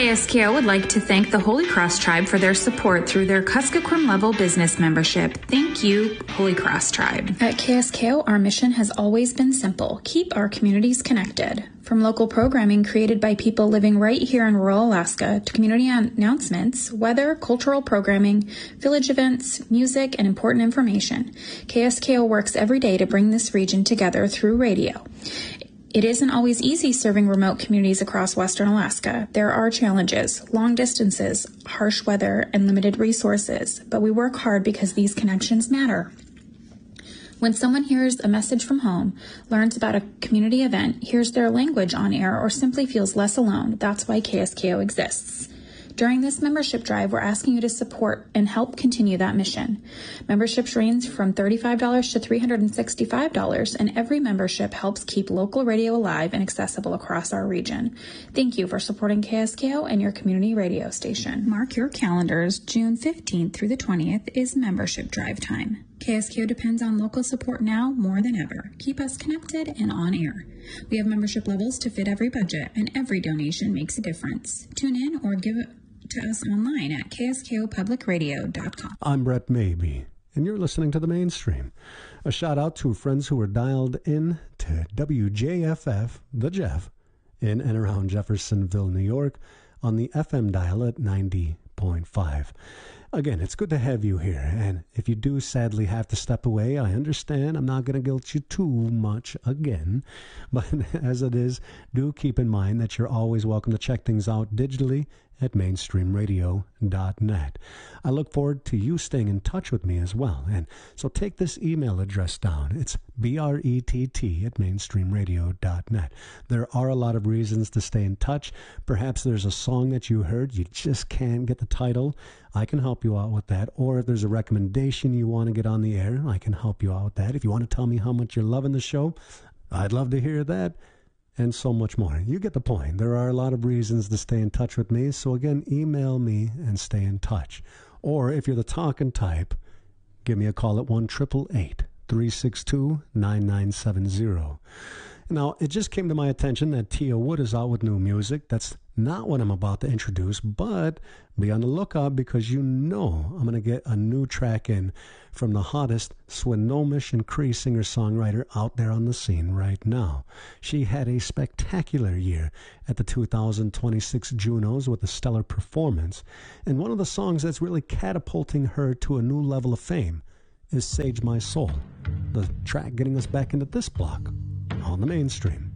KSKO would like to thank the Holy Cross Tribe for their support through their Kuskokwim level business membership. Thank you, Holy Cross Tribe. At KSKO, our mission has always been simple: keep our communities connected. From local programming created by people living right here in rural Alaska to community announcements, weather, cultural programming, village events, music, and important information, KSKO works every day to bring this region together through radio. It isn't always easy serving remote communities across Western Alaska. There are challenges, long distances, harsh weather, and limited resources, but we work hard because these connections matter. When someone hears a message from home, learns about a community event, hears their language on air, or simply feels less alone, that's why KSKO exists. During this membership drive, we're asking you to support and help continue that mission. Memberships range from $35 to $365, and every membership helps keep local radio alive and accessible across our region. Thank you for supporting KSKO and your community radio station. Mark your calendars. June 15th through the 20th is membership drive time. KSKO depends on local support now more than ever. Keep us connected and on air. We have membership levels to fit every budget, and every donation makes a difference. Tune in or give it to us online at kskopublicradio.com. I'm Brett Maybe, and you're listening to The Mainstream. A shout out to friends who were dialed in to WJFF, The Jeff, in and around Jeffersonville, New York, on the FM dial at 90.5. Again, it's good to have you here, and if you do sadly have to step away, I understand. I'm not going to guilt you too much again, but as it is, do keep in mind that you're always welcome to check things out digitally at mainstreamradio.net. I look forward to you staying in touch with me as well, and so take this email address down. It's brett@mainstreamradio.net. There are a lot of reasons to stay in touch. Perhaps there's a song that you heard, you just can't get the title. I can help you out with that. Or if there's a recommendation you want to get on the air, I can help you out with that. If you want to tell me how much you're loving the show, I'd love to hear that. And so much more. You get the point. There are a lot of reasons to stay in touch with me. So again, email me and stay in touch. Or if you're the talking type, give me a call at 1-888-362-9970. Now, it just came to my attention that Tia Wood is out with new music. That's not what I'm about to introduce, but be on the lookout because you know I'm going to get a new track in from the hottest Swinomish and Cree singer-songwriter out there on the scene right now. She had a spectacular year at the 2026 Junos with a stellar performance, and one of the songs that's really catapulting her to a new level of fame is Sage My Soul, the track getting us back into this block on The Mainstream.